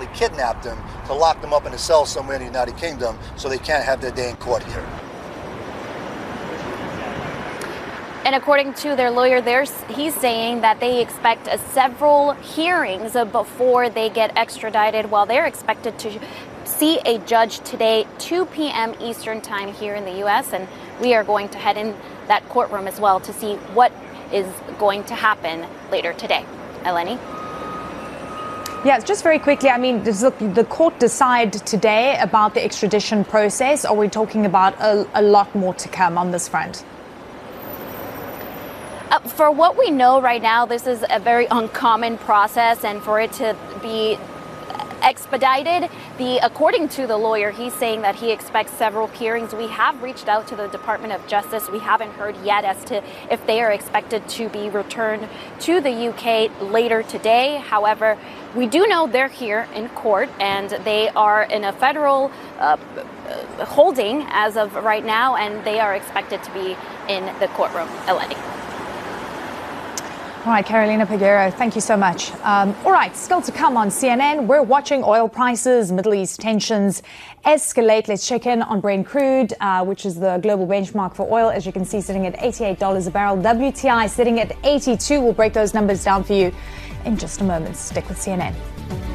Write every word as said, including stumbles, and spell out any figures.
kidnapped them to lock them up in a cell somewhere in the United Kingdom so they can't have their day in court here. And according to their lawyer, he's saying that they expect uh, several hearings uh, before they get extradited, while they're expected to see a judge today, two p.m. Eastern time here in the U S. And we are going to head in that courtroom as well to see what is going to happen later today. Eleni? Yes, just very quickly, I mean, does the, the court decide today about the extradition process, or are we talking about a, a lot more to come on this front? Uh, for what we know right now, this is a very uncommon process, and for it to be expedited, the according to the lawyer, he's saying that he expects several hearings. We have reached out to the Department of Justice. We haven't heard yet as to if they are expected to be returned to the U K later today. However, we do know they're here in court, and they are in a federal uh, holding as of right now, and they are expected to be in the courtroom. Eleni. All right, Carolina Peguero, thank you so much. Um, all right, still to come on C N N, we're watching oil prices, Middle East tensions escalate. Let's check in on Brent crude, uh, which is the global benchmark for oil. As you can see, sitting at eighty-eight dollars a barrel. W T I sitting at eighty-two. We'll break those numbers down for you in just a moment. Stick with C N N.